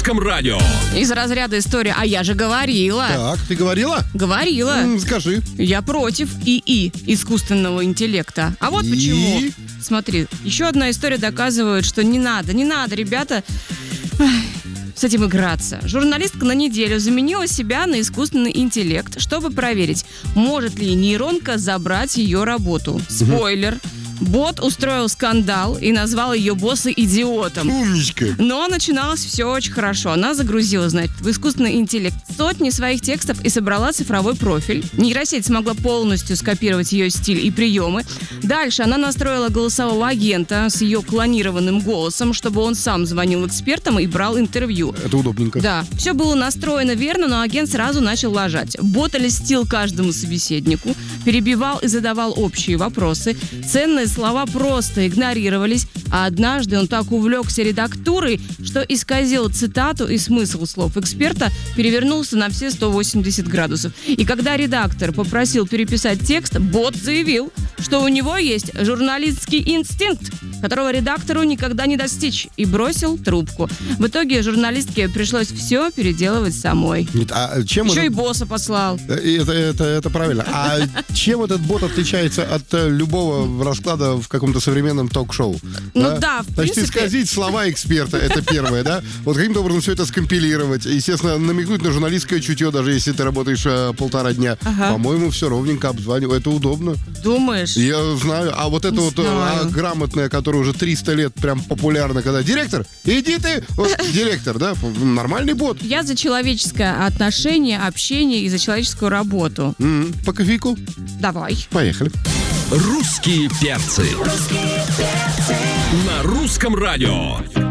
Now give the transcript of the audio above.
русском радио. Из разряда история «А я же говорила». Так, ты говорила? Говорила. Скажи. Я против ИИ, искусственного интеллекта. А вот почему. Смотри, еще одна история доказывает, что не надо, ребята, с этим играться. Журналистка на неделю заменила себя на искусственный интеллект, чтобы проверить, может ли нейронка забрать ее работу. Спойлер. Бот устроил скандал и назвал ее босса идиотом. Умничка. Но начиналось все очень хорошо. Она загрузила, значит, в искусственный интеллект сотни своих текстов и собрала цифровой профиль. Нейросеть смогла полностью скопировать ее стиль и приемы. Дальше она настроила голосового агента с ее клонированным голосом, чтобы он сам звонил экспертам и брал интервью. Это удобненько. Да, все было настроено верно, но агент сразу начал лажать. Бот льстил каждому собеседнику, перебивал и задавал общие вопросы. Ценные слова просто игнорировались, а однажды он так увлекся редактурой, что исказил цитату и смысл слов эксперта, перевернулся на все 180 градусов. И когда редактор попросил переписать текст, бот заявил, что у него есть журналистский инстинкт, которого редактору никогда не достичь, и бросил трубку. В итоге журналистке пришлось все переделывать самой. Нет, а чем еще и босса послал. Это правильно. А чем этот бот отличается от любого расклада в каком-то современном ток-шоу? Ну да, в Значит, принципе. исказить слова эксперта, это первое, да? Вот каким-то образом все это скомпилировать. Естественно, намекнуть на журналистское чутье, даже если ты работаешь 1,5 дня. Ага. По-моему, все ровненько обзваниваю. Это удобно. Думаешь? Я знаю. А вот это Не вот знаю. грамотное, которое уже 300 лет прям популярно, когда директор, иди ты, вот, директор, да? Нормальный бот. Я за человеческое отношение, общение и за человеческую работу. По кофейку? Давай. Поехали. Русские перцы. На русском радио.